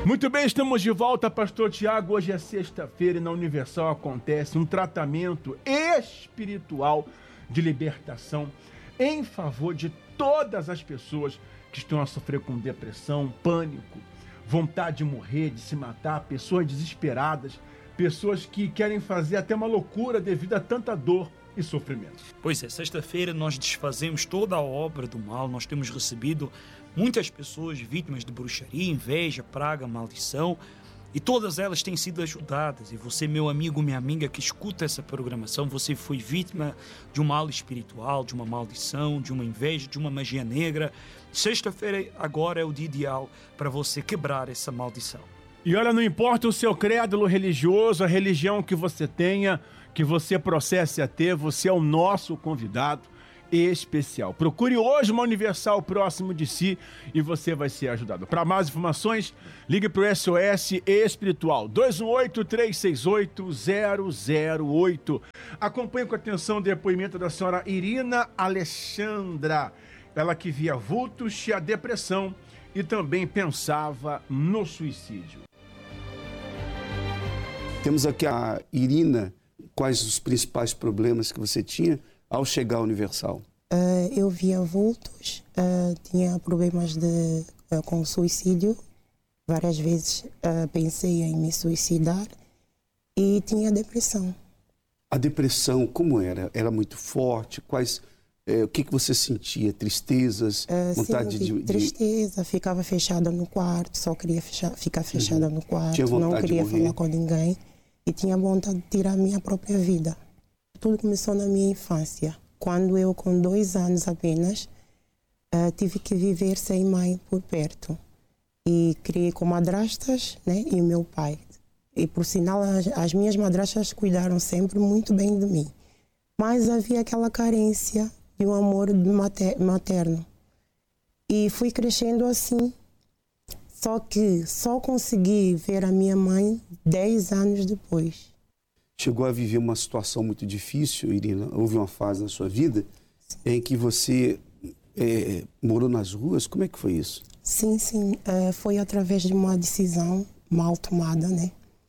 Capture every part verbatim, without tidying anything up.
Muito bem, estamos de volta, Pastor Tiago. Hoje é sexta-feira e na Universal acontece um tratamento espiritual de libertação em favor de todas as pessoas que estão a sofrer com depressão, pânico, vontade de morrer, de se matar, pessoas desesperadas, pessoas que querem fazer até uma loucura devido a tanta dor e sofrimento. Pois é, sexta-feira nós desfazemos toda a obra do mal. Nós temos recebido muitas pessoas vítimas de bruxaria, inveja, praga, maldição, e todas elas têm sido ajudadas. E você, meu amigo, minha amiga que escuta essa programação, você foi vítima de um mal espiritual, de uma maldição, de uma inveja, de uma magia negra. Sexta-feira agora é o dia ideal para você quebrar essa maldição. E olha, não importa o seu crédulo religioso, a religião que você tenha, que você processe a ter, você é o nosso convidado especial. Procure hoje uma Universal próximo de si e você vai ser ajudado. Para mais informações, ligue para o S O S Espiritual dois um oito, três seis oito, zero zero oito. Acompanhe com atenção o depoimento da senhora Irina Alexandra. Ela que via vultos, tinha depressão e também pensava no suicídio. Temos aqui a Irina. Quais os principais problemas que você tinha ao chegar à Universal? Uh, eu via vultos, uh, tinha problemas de, uh, com suicídio. Várias vezes uh, pensei em me suicidar e tinha depressão. A depressão, como era? Era muito forte? Quais, eh, o que, que você sentia? Tristezas? Uh, vontade sim, de, de... Tristeza, ficava fechada no quarto, só queria fechar, ficar fechada uhum. no quarto, tinha vontade não queria de morrer. falar com ninguém. E tinha vontade de tirar a minha própria vida. Tudo começou na minha infância, quando eu, com dois anos apenas, uh, tive que viver sem mãe por perto. E criei com madrastas, né, e o meu pai. E, por sinal, as, as minhas madrastas cuidaram sempre muito bem de mim. Mas havia aquela carência de um amor mater, materno. E fui crescendo assim. Só que só consegui ver a minha mãe dez anos depois. Chegou a viver uma situação muito difícil, Irina? Houve uma fase na sua vida sim. em que você é, morou nas ruas? Como é que foi isso? Sim, sim. Uh, foi através de uma decisão mal tomada, né?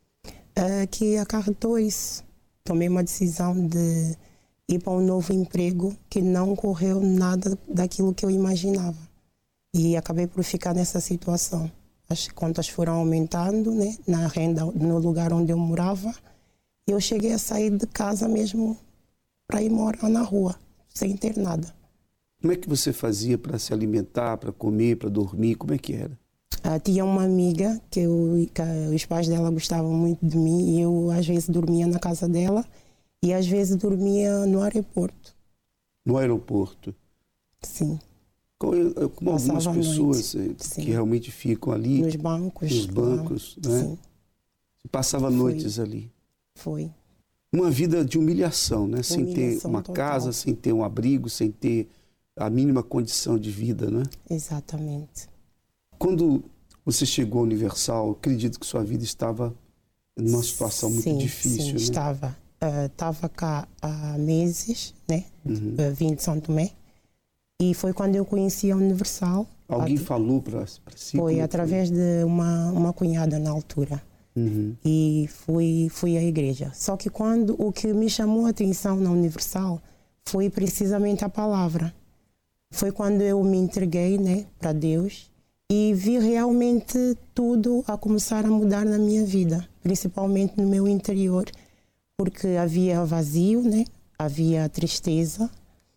Uh, que acarretou isso. Tomei uma decisão de ir para um novo emprego que não correu nada daquilo que eu imaginava. E acabei por ficar nessa situação. As contas foram aumentando, né, na renda, no lugar onde eu morava. E eu cheguei a sair de casa mesmo para ir morar na rua, sem ter nada. Como é que você fazia para se alimentar, para comer, para dormir? Como é que era? Ah, tinha uma amiga que, eu, que os pais dela gostavam muito de mim e eu às vezes dormia na casa dela e às vezes dormia no aeroporto. No aeroporto? Sim. Como, como algumas pessoas que realmente ficam ali nos bancos, nos bancos, lá, né? Sim. Passava Foi. noites ali. Foi. Uma vida de humilhação, né? Sem Humilhação ter uma total. casa, sem ter um abrigo, sem ter a mínima condição de vida, né? Exatamente. Quando você chegou à Universal, acredito que sua vida estava numa situação muito sim, difícil, sim, né? estava. Uh, estava cá há meses, né? Uhum. Uh, vim de São Tomé. E foi quando eu conheci a Universal. Alguém a... falou para si? Foi através foi? de uma, uma cunhada na altura. Uhum. E fui, fui à igreja. Só que quando o que me chamou a atenção na Universal foi precisamente a palavra. Foi quando eu me entreguei, né, para Deus e vi realmente tudo a começar a mudar na minha vida, principalmente no meu interior, porque havia vazio, né, havia tristeza,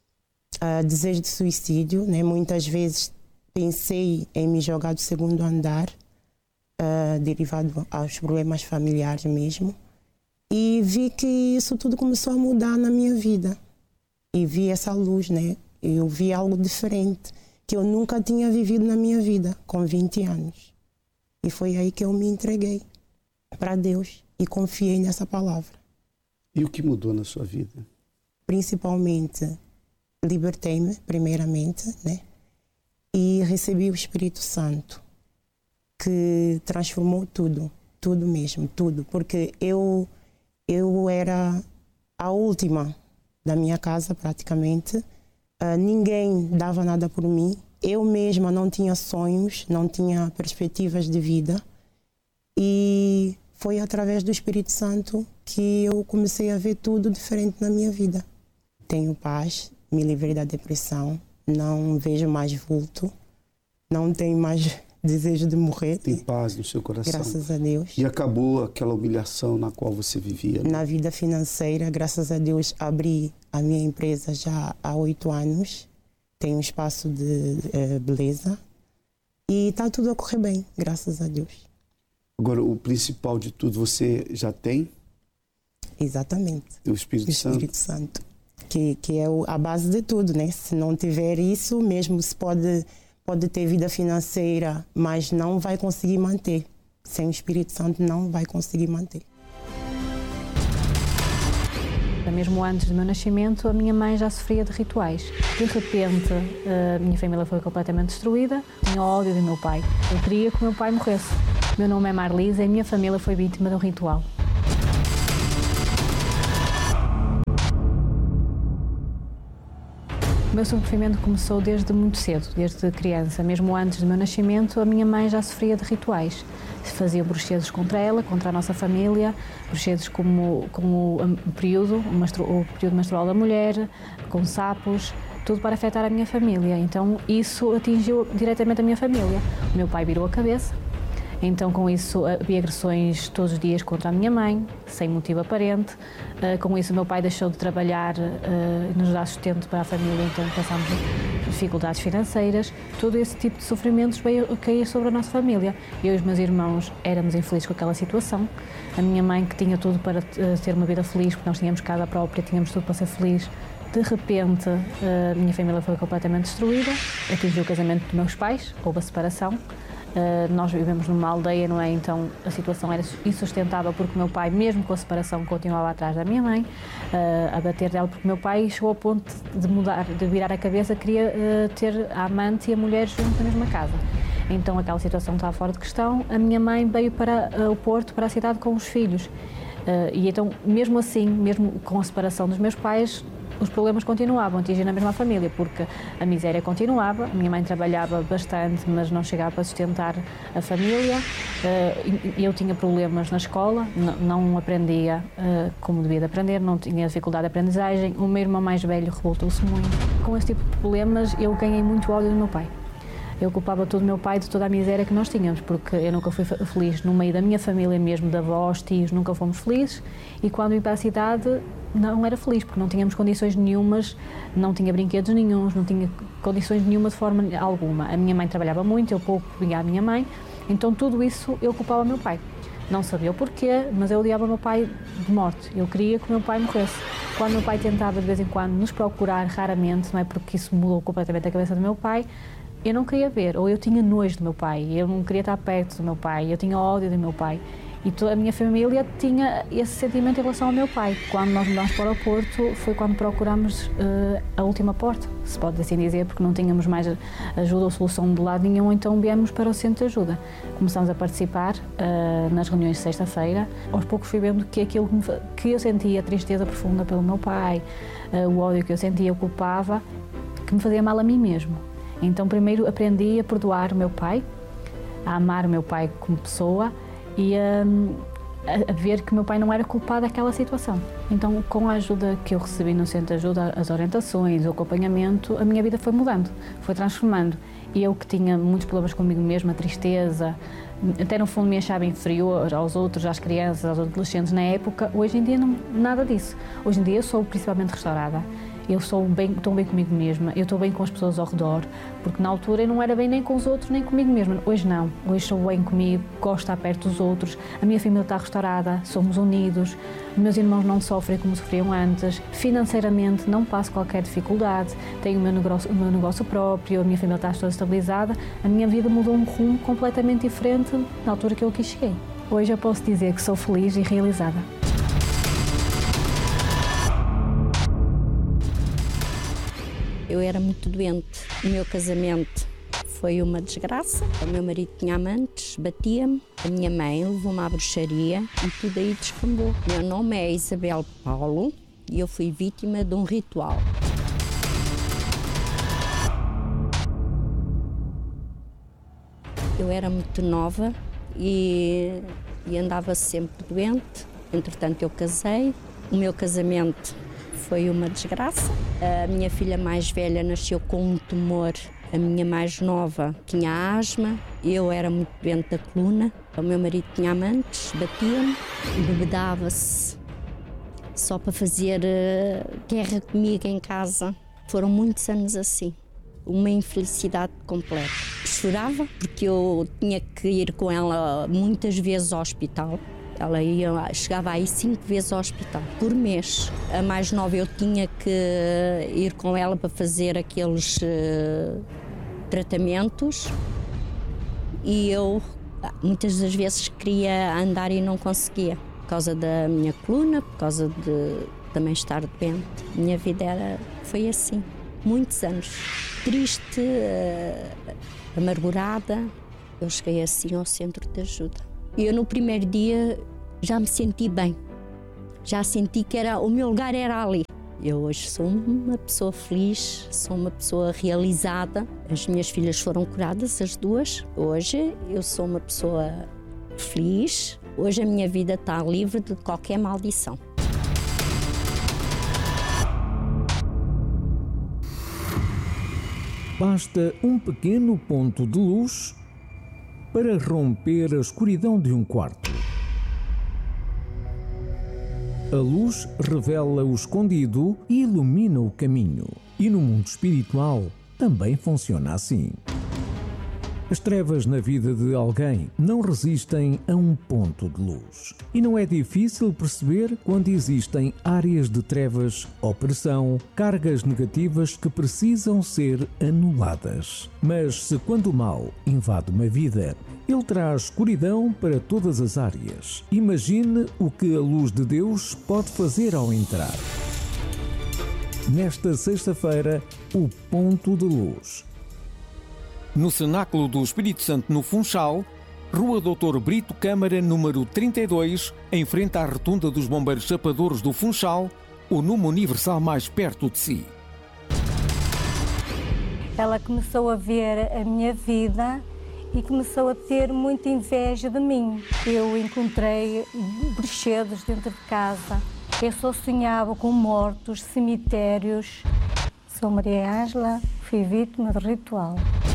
Uh, desejo de suicídio, né? Muitas vezes pensei em me jogar do segundo andar, uh, derivado aos problemas familiares mesmo, e vi que isso tudo começou a mudar na minha vida. E vi essa luz, né? Eu vi algo diferente, que eu nunca tinha vivido na minha vida, com vinte anos. E foi aí que eu me entreguei para Deus e confiei nessa palavra. E o que mudou na sua vida? Principalmente... libertei-me, primeiramente, né? E recebi o Espírito Santo, que transformou tudo, tudo mesmo, tudo. Porque eu, eu era a última da minha casa, praticamente. Uh, ninguém dava nada por mim. Eu mesma não tinha sonhos, não tinha perspectivas de vida. E foi através do Espírito Santo que eu comecei a ver tudo diferente na minha vida. Tenho paz, me livrei da depressão, não vejo mais vulto, não tenho mais desejo de morrer. Tem paz no seu coração. Graças a Deus. E acabou aquela humilhação na qual você vivia, né? Na vida financeira, graças a Deus, abri a minha empresa já há oito anos. Tenho um espaço de eh, beleza e está tudo a correr bem, graças a Deus. Agora, o principal de tudo, você já tem? Exatamente. O Espírito, o Espírito Santo. Santo. Que, que é o, a base de tudo, né? Se não tiver isso, mesmo se pode, pode ter vida financeira, mas não vai conseguir manter. Sem o Espírito Santo não vai conseguir manter. Mesmo antes do meu nascimento, a minha mãe já sofria de rituais. De repente, a minha família foi completamente destruída. Tinha ódio do meu pai. Eu queria que o meu pai morresse. Meu nome é Marlise e a minha família foi vítima de um ritual. O meu sofrimento começou desde muito cedo, desde criança. Mesmo antes do meu nascimento, a minha mãe já sofria de rituais. Fazia bruxedos contra ela, contra a nossa família, bruxedos como, como o, período, o, menstru, o período menstrual da mulher, com sapos, tudo para afetar a minha família. Então isso atingiu diretamente a minha família. O meu pai virou a cabeça. Então, com isso, havia agressões todos os dias contra a minha mãe, sem motivo aparente. Com isso, o meu pai deixou de trabalhar e nos dar sustento para a família, então passámos dificuldades financeiras. Todo esse tipo de sofrimentos veio a cair sobre a nossa família. Eu e os meus irmãos éramos infelizes com aquela situação. A minha mãe, que tinha tudo para ter uma vida feliz, porque nós tínhamos casa própria, tínhamos tudo para ser feliz, de repente, a minha família foi completamente destruída, atingiu o casamento dos meus pais, houve a separação. Uh, nós vivemos numa aldeia, não é? Então a situação era insustentável porque o meu pai, mesmo com a separação, continuava atrás da minha mãe, uh, a bater dela, porque o meu pai chegou ao ponto de mudar, de virar a cabeça, queria uh, ter a amante e a mulher juntos na mesma casa. Então aquela situação estava fora de questão. A minha mãe veio para uh, o Porto, para a cidade, com os filhos. Uh, e então, mesmo assim, mesmo com a separação dos meus pais, os problemas continuavam, atingindo a mesma família, porque a miséria continuava. A minha mãe trabalhava bastante, mas não chegava para sustentar a família. Eu tinha problemas na escola, não aprendia como devia de aprender, não tinha dificuldade de aprendizagem. O meu irmão mais velho revoltou-se muito. Com esse tipo de problemas, eu ganhei muito ódio do meu pai. Eu culpava todo o meu pai de toda a miséria que nós tínhamos, porque eu nunca fui feliz no meio da minha família mesmo, de avós, tios, nunca fomos felizes. E quando vim para a cidade, não era feliz, porque não tínhamos condições nenhumas, não tinha brinquedos nenhuns, não tinha condições nenhuma de forma alguma. A minha mãe trabalhava muito, eu pouco via a minha mãe, então tudo isso eu culpava o meu pai. Não sabia o porquê, mas eu odiava o meu pai de morte. Eu queria que o meu pai morresse. Quando o meu pai tentava de vez em quando nos procurar, raramente, não é, porque isso mudou completamente a cabeça do meu pai, eu não queria ver, ou eu tinha nojo do meu pai, eu não queria estar perto do meu pai, eu tinha ódio do meu pai. E toda a minha família tinha esse sentimento em relação ao meu pai. Quando nós mudámos para o Porto, foi quando procurámos uh, a última porta, se pode assim dizer, porque não tínhamos mais ajuda ou solução de lado nenhum, então viemos para o centro de ajuda. Começámos a participar uh, nas reuniões de sexta-feira. Aos poucos fui vendo que aquilo que, me, que eu sentia, a tristeza profunda pelo meu pai, uh, o ódio que eu sentia, eu culpava, que me fazia mal a mim mesmo. Então primeiro aprendi a perdoar o meu pai, a amar o meu pai como pessoa, e um, a, a ver que o meu pai não era culpado daquela situação. Então, com a ajuda que eu recebi no centro de ajuda, as orientações, o acompanhamento, a minha vida foi mudando, foi transformando. E eu que tinha muitos problemas comigo mesma, a tristeza, até no fundo me achava inferior aos outros, às crianças, aos adolescentes na época, hoje em dia não, nada disso. Hoje em dia eu sou principalmente restaurada. Eu estou bem, estou bem comigo mesma, eu estou bem com as pessoas ao redor, porque na altura eu não era bem nem com os outros, nem comigo mesma. Hoje não, hoje estou bem comigo, gosto de estar perto dos outros, a minha família está restaurada, somos unidos, meus irmãos não sofrem como sofriam antes, financeiramente não passo qualquer dificuldade, tenho o meu negócio, o meu negócio próprio, a minha família está toda estabilizada, a minha vida mudou um rumo completamente diferente na altura que eu aqui cheguei. Hoje eu posso dizer que sou feliz e realizada. Eu era muito doente. O meu casamento foi uma desgraça. O meu marido tinha amantes, batia-me. A minha mãe levou-me à bruxaria e tudo aí descambou. Meu nome é Isabel Paulo e eu fui vítima de um ritual. Eu era muito nova e e andava sempre doente. Entretanto, eu casei. O meu casamento foi uma desgraça. A minha filha mais velha nasceu com um tumor. A minha mais nova tinha asma. Eu era muito doente da coluna. O meu marido tinha amantes, batia-me, bebedava-se só para fazer uh, guerra comigo em casa. Foram muitos anos assim. Uma infelicidade completa. Chorava porque eu tinha que ir com ela muitas vezes ao hospital. Ela ia, chegava aí cinco vezes ao hospital por mês. A mais nova eu tinha que ir com ela para fazer aqueles uh, tratamentos e eu muitas das vezes queria andar e não conseguia por causa da minha coluna, por causa de também estar doente. Minha vida era, foi assim, muitos anos. Triste, uh, amargurada. Eu cheguei assim ao centro de ajuda. Eu no primeiro dia já me senti bem, já senti que era, o meu lugar era ali. Eu hoje sou uma pessoa feliz, sou uma pessoa realizada. As minhas filhas foram curadas, as duas. Hoje eu sou uma pessoa feliz. Hoje a minha vida está livre de qualquer maldição. Basta um pequeno ponto de luz para romper a escuridão de um quarto. A luz revela o escondido e ilumina o caminho. E no mundo espiritual também funciona assim. As trevas na vida de alguém não resistem a um ponto de luz. E não é difícil perceber quando existem áreas de trevas, opressão, cargas negativas que precisam ser anuladas. Mas se quando o mal invade uma vida, ele traz escuridão para todas as áreas. Imagine o que a luz de Deus pode fazer ao entrar. Nesta sexta-feira, o ponto de luz. No Cenáculo do Espírito Santo, no Funchal, Rua doutor Brito Câmara, número trinta e dois, em frente à Rotunda dos Bombeiros Chapadores do Funchal, o número universal mais perto de si. Ela começou a ver a minha vida e começou a ter muita inveja de mim. Eu encontrei bruxedos dentro de casa. Eu só sonhava com mortos, cemitérios. Sou Maria Ângela, fui vítima de ritual.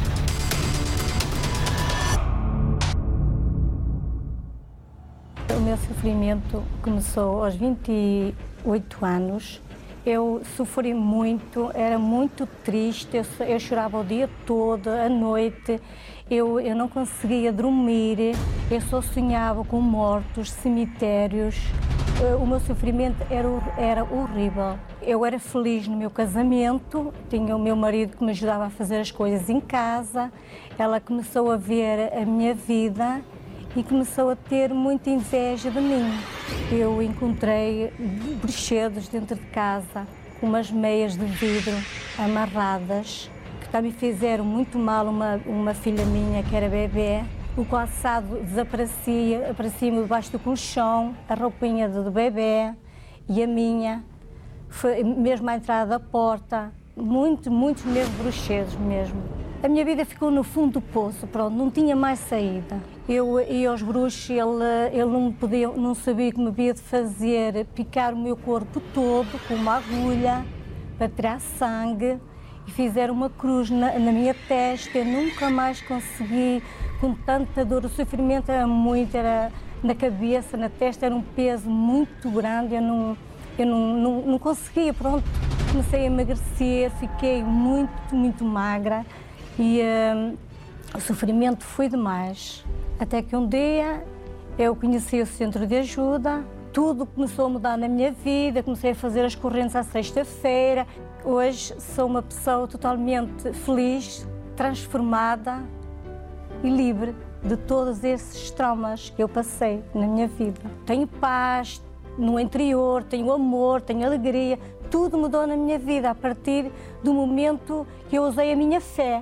O meu sofrimento começou aos vinte e oito anos. Eu sofri muito, era muito triste, eu, eu chorava o dia todo, à noite. Eu, eu não conseguia dormir, eu só sonhava com mortos, cemitérios. O meu sofrimento era, era horrível. Eu era feliz no meu casamento, tinha o meu marido que me ajudava a fazer as coisas em casa. Ela começou a ver a minha vida e começou a ter muita inveja de mim. Eu encontrei bruxedos dentro de casa, com umas meias de vidro amarradas, que também fizeram muito mal uma, uma filha minha, que era bebê. O calçado desaparecia, aparecia-me debaixo do colchão, a roupinha do bebê e a minha, foi mesmo à entrada da porta, muito, muitos mesmo bruxedos mesmo. A minha vida ficou no fundo do poço, pronto, não tinha mais saída. Eu ia aos bruxos, ele, ele não, podia, não sabia como havia de fazer, picar o meu corpo todo com uma agulha para tirar sangue e fizeram uma cruz na, na minha testa. Eu nunca mais consegui, com tanta dor, o sofrimento era muito, era na cabeça, na testa, era um peso muito grande, eu não, eu não, não, não conseguia, pronto. Comecei a emagrecer, fiquei muito, muito magra. E uh, o sofrimento foi demais. Até que um dia eu conheci o centro de ajuda, tudo começou a mudar na minha vida, comecei a fazer as correntes à sexta-feira. Hoje sou uma pessoa totalmente feliz, transformada e livre de todos esses traumas que eu passei na minha vida. Tenho paz no interior, tenho amor, tenho alegria, tudo mudou na minha vida a partir do momento que eu usei a minha fé.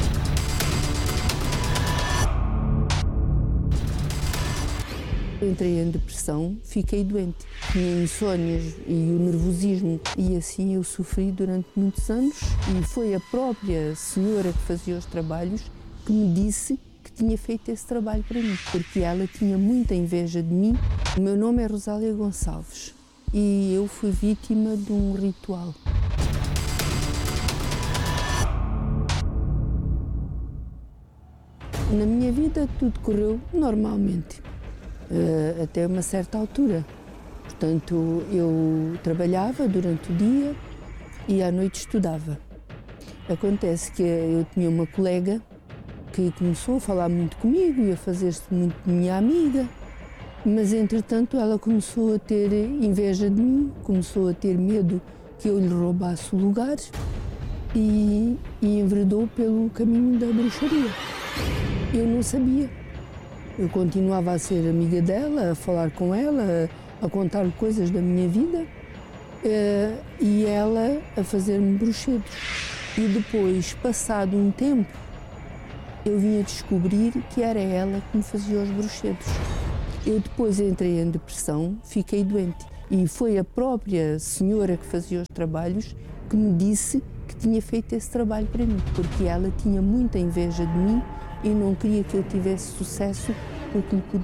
Entrei em depressão, fiquei doente. Tinha insónias e o nervosismo. E assim eu sofri durante muitos anos. E foi a própria senhora que fazia os trabalhos que me disse que tinha feito esse trabalho para mim, porque ela tinha muita inveja de mim. O meu nome é Rosália Gonçalves e eu fui vítima de um ritual. Na minha vida tudo correu normalmente, até uma certa altura. Portanto, eu trabalhava durante o dia e à noite estudava. Acontece que eu tinha uma colega que começou a falar muito comigo e a fazer-se muito minha amiga, mas entretanto ela começou a ter inveja de mim, começou a ter medo que eu lhe roubasse lugares e, e enveredou pelo caminho da bruxaria. Eu não sabia. Eu continuava a ser amiga dela, a falar com ela, a, a contar-lhe coisas da minha vida uh, e ela a fazer-me bruxedos. E depois, passado um tempo, eu vim a descobrir que era ela que me fazia os bruxedos. Eu depois entrei em depressão, fiquei doente e foi a própria senhora que fazia os trabalhos que me disse que tinha feito esse trabalho para mim, porque ela tinha muita inveja de mim e não queria que eu tivesse sucesso porque lhe podia